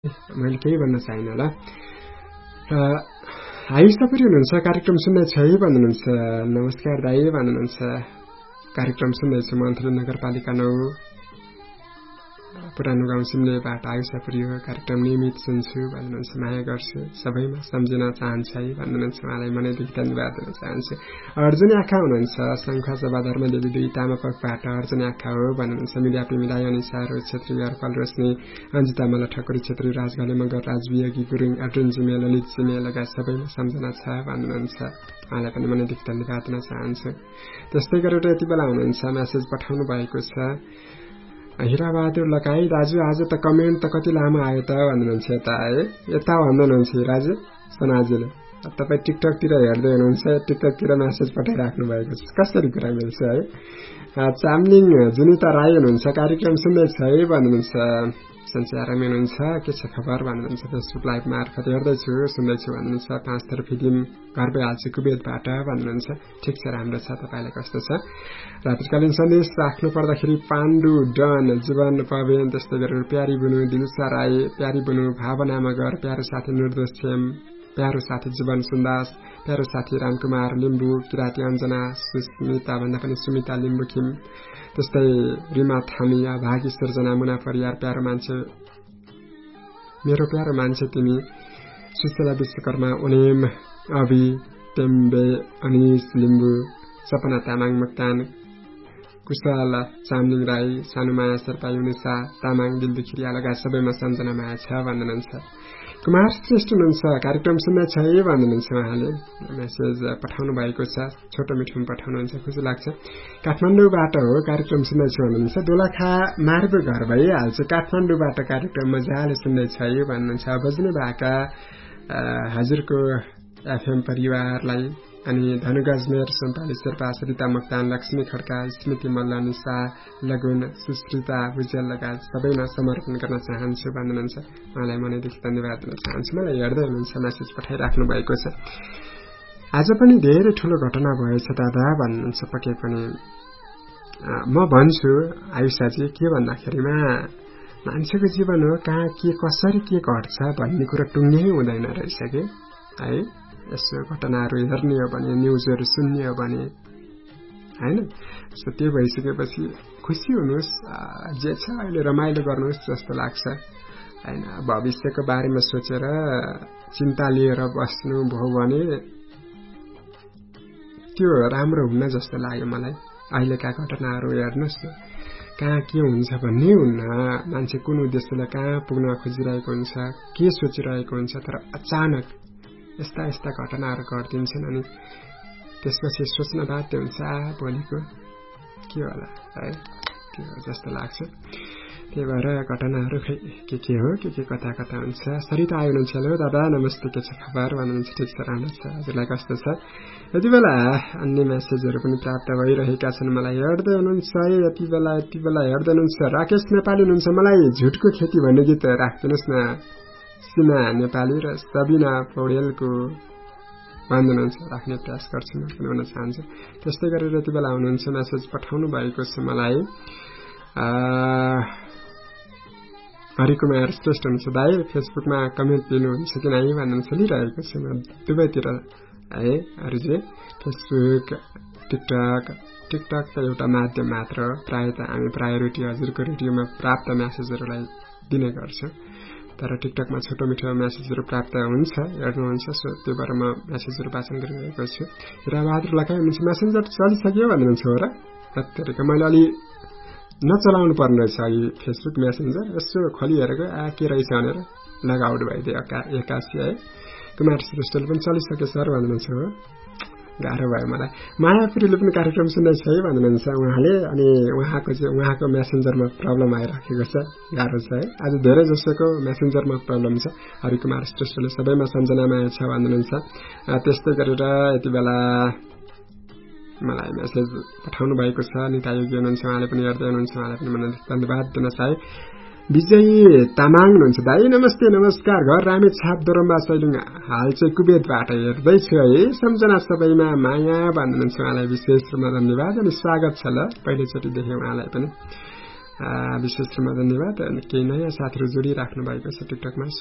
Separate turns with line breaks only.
मैले केही भन्न चाहिनँ ल। आयुष तपाईँ हुनुहुन्छ, कार्यक्रम सुन्दैछ है भन्नुहुन्छ। नमस्कार दाई भन्नुहुन्छ। कार्यक्रम सुन्दैछु मन्थली नगरपालिका 9 पुरानो गाउँ सिमलेबाट आयुष तपाईँ हो। कार्यक्रम नियमित सुन्छु भन्नुहुन्छ। माया गर्छु, सबैमा सम्झिन चाहन्छ है भन्नुहुन्छ। उहाँलाई मनैदेखि धन्यवाद दिन चाहन्छु। अर्जुन आँखा हुनुहुन्छ, शङ्खसभा धर्मदेवी 2 तामापकबाट अर्जुन आँखा हो भन्नुहुन्छ। मिडिया प्रेमी दाई अनिसा रोज छेत्री, अर्पल रोशनी, अन्जिता मला ठकुरी छेत्री, राजघले मगर, राजवियोगी गुरुङ, अर्जुन जिमे, ललित जिमे लगायत सबैमा सम्झना छ भन्नुहुन्छ। उहाँलाई पनि मनैदेखि धन्यवाद दिन चाहन्छु। त्यस्तै गरेर यति बेला हुनुहुन्छ मेसेज पठाउनु भएको छ। हिराबहादुर लगाई, दाजु आज त कमेन्ट त कति लामो आयो त भन्नुहुन्छ। यता भन्नुहुन्छ हिराजु सनाजुले। तपाईँ टिकटकतिर हेर्दै हुनुहुन्छ, टिकटकतिर मेसेज पठाइराख्नु भएको छ। कसरी कुरा मिल्छ है। चामलिङ जुनिता राई हुनुहुन्छ, कार्यक्रम सुन्दैछ है भन्नुहुन्छ। सन्चै आरामै हुनुहुन्छ, के छ खबर भन्नुहुन्छ। फेसबुक लाइभ मार्फत हेर्दैछु सुन्दैछु भन्नुहुन्छ। 5 थर फिल्म घर भइहाल्छु कुवेतबाट भन्नुहुन्छ। ठिक छ, राम्रो छ। तपाईँलाई कस्तो छ। रात्रिकालीन सन्देश राख्नु पर्दाखेरि पाण्डु डन, जीवन पवेन, त्यस्तै गरेर प्यारी बुनु, दिलसा राई, प्यारी बुनु, भावना मगर, प्यारो साथी निर्दोष छेम, प्यारो साथी जीवन सुन्दास, प्यारो साथी रामकुमार लिम्बू, किराती अञ्जना, सुस्मिता भन्दा पनि सुमिता लिम्बू खिम, त्यस्तै रिमा थामिया, भागी सृजना, मुना परियार, प्यारो मान्छे, मेरो प्यारो मान्छे तिमी, सुशीला विश्वकर्मा, ओनेम अभि टेम्बे, अनिस लिम्बू, सपना तामाङ मुक्तान, कुशल चामलिङ राई, सानुमाया शेर्पा, युनिसा तामाङ, दिलदुखिरिया लगायत सबैमा सम्झना माया छ भन्नुहुन्छ। कुमार श्रेष्ठ हुनुहुन्छ, कार्यक्रम सुन्दैछ है भन्नुहुन्छ। उहाँले मेसेज पठाउनु भएको छ। छोटो मिठोमा पठाउनुहुन्छ, खुसी लाग्छ। काठमाडौँबाट हो, कार्यक्रम सुन्दैछु भन्नुहुन्छ। दोलखा मार्ग घर भइहाल्छ, काठमाडौँबाट कार्यक्रम मजाले सुन्दैछ है भन्नुहुन्छ। बज्ने भाका हजुरको एफएम परिवारलाई, अनि धनुगजमेर, सुन्ताली शेर्पा, सरिता मोक्तान, लक्ष्मी खड्का, स्मृति मल्ल, निशा लगुन, सुश्रिता भुजेल लगायत सबैमा समर्पण गर्न चाहन्छु भन्नुहुन्छ। उहाँलाई मनैदेखि धन्यवाद दिन चाहन्छु। मलाई हेर्दै हुनुहुन्छ, मेसेज पठाइराख्नु भएको छ। आज पनि धेरै ठूलो घटना भएछ दादा भन्नुहुन्छ। पक्कै पनि म भन्छु आयुषाजी, के भन्दाखेरिमा मान्छेको जीवन हो, कहाँ के कसरी के घट्छ भन्ने कुरा टुङ्गै हुँदैन रहेछ कि है। यसो घटनाहरू हेर्ने हो भने, न्युजहरू सुन्ने हो भने हैन, सो त्यो भइसकेपछि खुसी हुनुहोस्, जे छ अहिले रमाइलो गर्नुहोस् जस्तो लाग्छ हैन। भविष्यको बारेमा सोचेर चिन्ता लिएर बस्नु भयो भने त्यो राम्रो हुन्न जस्तो लाग्यो मलाई। अहिलेका घटनाहरू हेर्नुहोस् न, कहाँ के हुन्छ भन्ने हुन्न। मान्छे कुन उद्देश्यले कहाँ पुग्न खोजिरहेको हुन्छ, के सोचिरहेको हुन्छ, तर अचानक यस्ता यस्ता घटनाहरू घटिदिन्छन् अनि त्यसपछि सोच्न बाध्य हुन्छ, भोलिको के होला है, के हो जस्तो लाग्छ। त्यही भएर घटनाहरू खै के हो, के कता कता हुन्छ। सरिता आउनुहुन्छ, हेलो दादा नमस्ते, के छ खबर भन्नुहुन्छ। ठिक छ, राम्रो छ। हजुरलाई कस्तो छ। यति बेला अन्य मेसेजहरू पनि प्राप्त भइरहेका छन्, मलाई हेर्दै हुनुहुन्छ है। यति बेला हेर्दै हुनुहुन्छ। राकेश नेपाली हुनुहुन्छ, मलाई झुटको खेती भन्ने गीत राखिदिनुहोस् न, सीमा नेपाली र सबिना पौडेलको भन्नुहुन्छ। राख्ने प्रयास गर्छु, म पनि भन्न चाहन्छु। त्यस्तै गरेर यति बेला हुनुहुन्छ, मेसेज पठाउनु भएको छ मलाई। हरिकुमार श्रेष्ठ हुनुहुन्छ, दाइ फेसबुकमा कमेन्ट दिनुहुन्छ कि नै भन्नुहुन्छ। लिइरहेको छु म दुवैतिर है हरिजी। फेसबुक, टिकटक त एउटा माध्यम मात्र हो। प्रायः त हामी प्रायोरिटी हजुरको रेडियोमा प्राप्त मेसेजहरूलाई दिने गर्छौँ, तर टिकटकमा छोटो मिठो मेसेजहरू प्राप्त हुन्छ, हेर्नुहुन्छ। सो त्यो भएर म मेसेजहरू वाचन गरिरहेको छु। हिराबहादुर लगाई हुनुहुन्छ, मेसेन्जर चलिसक्यो भन्नुहुन्छ हो र। त्यतिखेर मैले अलि नचलाउनु पर्ने रहेछ अघि फेसबुक मेसेन्जर, यसो खोली हेरेको के रहेछ भनेर लगआउट भइदियो 81 है। कुमार श्रेष्ठले पनि चलिसक्यो सर भन्नुहुन्छ हो। गाह्रो भयो मलाई। मायापुरीले पनि कार्यक्रम सुन्दैछ है भन्नुहुन्छ उहाँले। अनि उहाँको मेसेन्जरमा प्रब्लम आइराखेको छ, गाह्रो छ है। आज धेरै जसोको मेसेन्जरमा प्रब्लम छ। हरिकुमार श्रेष्ठले सबैमा सम्झना माया छ भन्नुहुन्छ। त्यस्तै गरेर यति बेला मलाई मेसेज पठाउनु भएको छ। निता योगी हुनुहुन्छ, उहाँले पनि हेर्दै हुनुहुन्छ, उहाँलाई पनि मन धन्यवाद दिन चाहे। विजय तामाङ हुनुहुन्छ, दाइ नमस्ते नमस्कार, घर रामेछाप दोरम्बा सैलुङ, हाल चाहिँ कुवेतबाट हेर्दैछु है, सम्झना सबैमा माया भन्नुहुन्छ। उहाँलाई विशेष रूपमा धन्यवाद अनि स्वागत छ। ल पहिलोचोटि देखेँ उहाँलाई पनि। विशेष रूपमा धन्यवाद। केही नयाँ साथीहरू जोडिराख्नु भएको छ टिकटकमा।